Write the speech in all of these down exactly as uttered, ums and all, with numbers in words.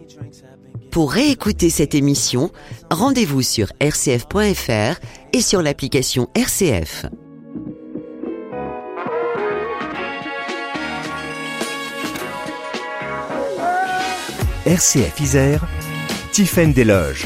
Pour réécouter cette émission, rendez-vous sur r c f point f r et sur l'application R C F. R C F Isère, Tiffaine Desloges.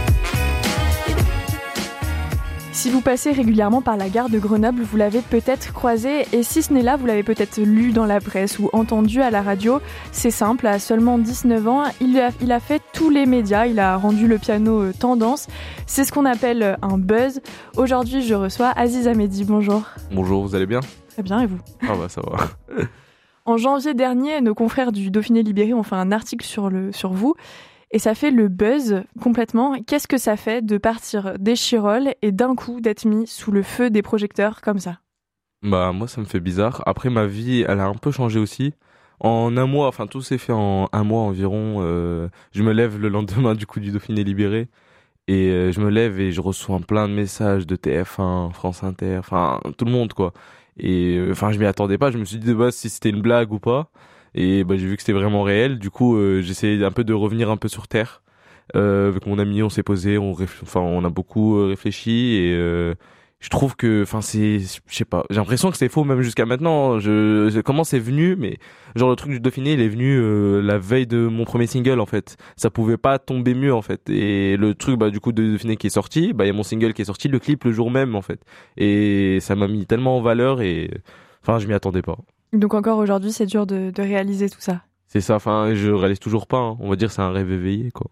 Si vous passez régulièrement par la gare de Grenoble, vous l'avez peut-être croisé, et si ce n'est là, vous l'avez peut-être lu dans la presse ou entendu à la radio. C'est simple, à seulement dix-neuf ans, il a, il a fait tous les médias, il a rendu le piano euh, tendance. C'est ce qu'on appelle un buzz. Aujourd'hui, je reçois Aziz Ahmedi, bonjour. Bonjour, vous allez bien ? Très bien, et vous ? Ah bah ça va. En janvier dernier, nos confrères du Dauphiné Libéré ont fait un article sur, le, sur vous. Et ça fait le buzz complètement. Qu'est-ce que ça fait de partir des Chirolles et d'un coup d'être mis sous le feu des projecteurs comme ça ? Bah moi ça me fait bizarre. Après ma vie elle a un peu changé aussi. En un mois, enfin tout s'est fait en un mois environ. Euh, je me lève le lendemain du coup du Dauphiné Libéré. Et euh, je me lève et je reçois plein de messages de T F un, France Inter, enfin tout le monde quoi. Et enfin euh, je m'y attendais pas, je me suis dit de base si c'était une blague ou pas. Et bah, j'ai vu que c'était vraiment réel. Du coup, euh, j'essayais un peu de revenir un peu sur terre. Euh, avec mon ami, on s'est posé, on réf... enfin, on a beaucoup euh, réfléchi et euh, je trouve que, enfin, c'est, je sais pas, j'ai l'impression que c'est faux même jusqu'à maintenant. Je, je... comment c'est venu, mais genre le truc du Dauphiné, il est venu euh, la veille de mon premier single en fait. Ça pouvait pas tomber mieux en fait. Et le truc, bah du coup, de Dauphiné qui est sorti, bah il y a mon single qui est sorti, le clip le jour même en fait. Et ça m'a mis tellement en valeur et, enfin, je m'y attendais pas. Donc encore aujourd'hui, c'est dur de, de réaliser tout ça. C'est ça, enfin, je réalise toujours pas. Hein. On va dire c'est un rêve éveillé, quoi.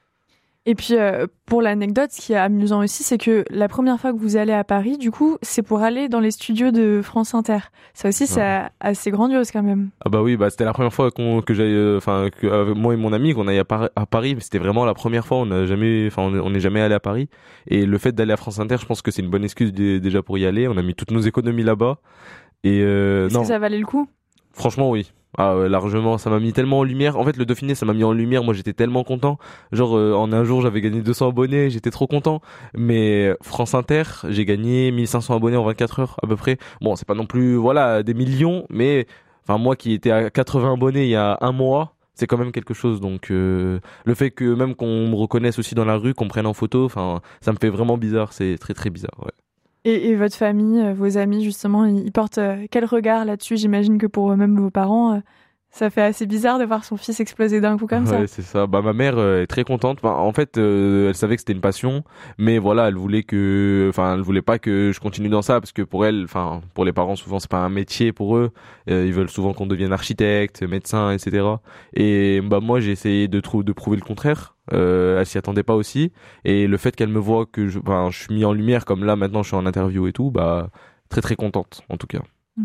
Et puis, euh, pour l'anecdote, ce qui est amusant aussi, c'est que la première fois que vous allez à Paris, du coup, c'est pour aller dans les studios de France Inter. Ça aussi, c'est ouais. assez grandiose quand même. Ah bah oui, bah c'était la première fois qu'on, que j'aille, enfin, euh, que moi et mon ami, qu'on aille à, Par- à Paris. C'était vraiment la première fois. On n'a jamais, enfin, on n'est jamais allé à Paris. Et le fait d'aller à France Inter, je pense que c'est une bonne excuse d- déjà pour y aller. On a mis toutes nos économies là-bas. Et euh, Est-ce non. que ça valait le coup ? Franchement, oui. Ah ouais, largement, ça m'a mis tellement en lumière. En fait, le Dauphiné, ça m'a mis en lumière. Moi, j'étais tellement content. Genre, euh, en un jour, j'avais gagné deux cents abonnés. J'étais trop content. Mais France Inter, j'ai gagné mille cinq cents abonnés en vingt-quatre heures, à peu près. Bon, c'est pas non plus, voilà, des millions. Mais, enfin, moi qui étais à quatre-vingts abonnés il y a un mois, c'est quand même quelque chose. Donc, euh, le fait que même qu'on me reconnaisse aussi dans la rue, qu'on me prenne en photo, enfin, ça me fait vraiment bizarre. C'est très, très bizarre, ouais. Et, et votre famille, vos amis, justement, ils portent quel regard là-dessus ? J'imagine que pour même vos parents, ça fait assez bizarre de voir son fils exploser d'un coup comme ouais, ça. Ouais, c'est ça. Bah, ma mère euh, est très contente. Enfin, en fait, euh, elle savait que c'était une passion, mais voilà, elle voulait que, enfin, elle voulait pas que je continue dans ça parce que pour elle, enfin, pour les parents, souvent, c'est pas un métier pour eux. Euh, ils veulent souvent qu'on devienne architecte, médecin, et cetera. Et bah moi, j'ai essayé de, trou- de prouver le contraire. Euh, elle s'y attendait pas aussi, et le fait qu'elle me voit que je, ben, je suis mis en lumière comme là maintenant je suis en interview et tout, bah très très contente en tout cas.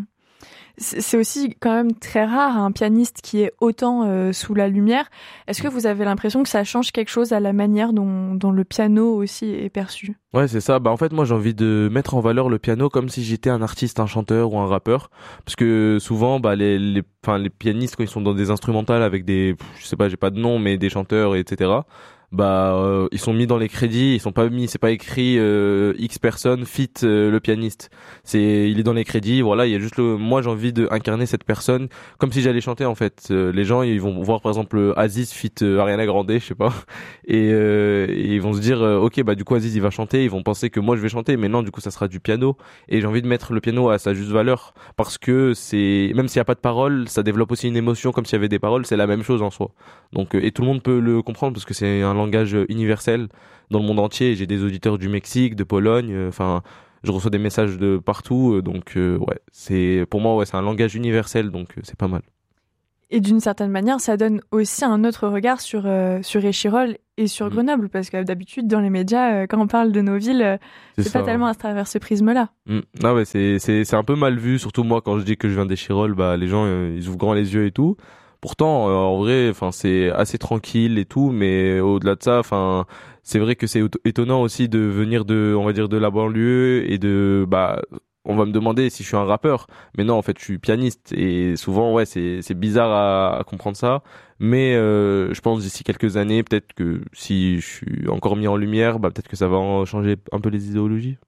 C'est aussi quand même très rare un pianiste qui est autant euh, sous la lumière. Est-ce que vous avez l'impression que ça change quelque chose à la manière dont, dont le piano aussi est perçu ? Ouais, c'est ça. Bah en fait moi j'ai envie de mettre en valeur le piano comme si j'étais un artiste, un chanteur ou un rappeur, parce que souvent bah les les enfin les pianistes quand ils sont dans des instrumentales avec des, je sais pas, j'ai pas de nom, mais des chanteurs et etc. Bah euh, ils sont mis dans les crédits, ils sont pas mis, c'est pas écrit euh, X personne fit euh, le pianiste. C'est il est dans les crédits, voilà, il y a juste le moi j'ai envie de incarner cette personne comme si j'allais chanter en fait. Euh, les gens ils vont voir par exemple Aziz fit euh, Ariana Grande, je sais pas. Et, euh, et ils vont se dire euh, OK, bah du coup Aziz il va chanter, ils vont penser que moi je vais chanter, mais non, du coup ça sera du piano et j'ai envie de mettre le piano à sa juste valeur parce que c'est même s'il y a pas de paroles, ça développe aussi une émotion comme s'il y avait des paroles, c'est la même chose en soi. Donc euh, et tout le monde peut le comprendre parce que c'est un langage universel dans le monde entier. J'ai des auditeurs du Mexique, de Pologne, enfin euh, je reçois des messages de partout, euh, donc euh, ouais, c'est pour moi ouais, c'est un langage universel, donc euh, c'est pas mal. Et d'une certaine manière, ça donne aussi un autre regard sur euh, sur Échirolles et sur mmh. Grenoble, parce que d'habitude dans les médias, euh, quand on parle de nos villes, euh, c'est, c'est pas tellement à travers ce prisme-là. Mmh. Ah ouais, c'est c'est c'est un peu mal vu, surtout moi quand je dis que je viens d'Échirolles, bah les gens euh, ils ouvrent grand les yeux et tout. Pourtant, euh, en vrai, enfin, c'est assez tranquille et tout, mais au-delà de ça, enfin, c'est vrai que c'est étonnant aussi de venir de, on va dire, de la banlieue et de, bah, on va me demander si je suis un rappeur, mais non, en fait, je suis pianiste et souvent, ouais, c'est c'est bizarre à, à comprendre ça, mais euh, je pense d'ici quelques années, peut-être que si je suis encore mis en lumière, bah, peut-être que ça va en changer un peu les idéologies.